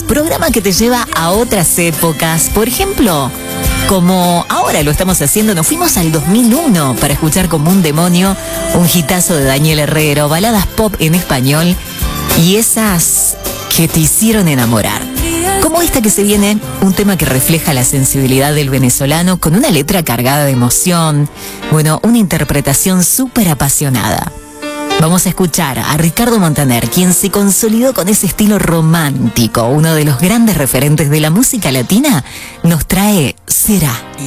programa que te lleva a otras épocas. Por ejemplo, como ahora lo estamos haciendo, nos fuimos al 2001 para escuchar Como un demonio, un hitazo de Daniel Herrero, baladas pop en español y esas que te hicieron enamorar. Como esta que se viene, un tema que refleja la sensibilidad del venezolano con una letra cargada de emoción, bueno, una interpretación súper apasionada. Vamos a escuchar a Ricardo Montaner, quien se consolidó con ese estilo romántico, uno de los grandes referentes de la música latina, nos trae Será.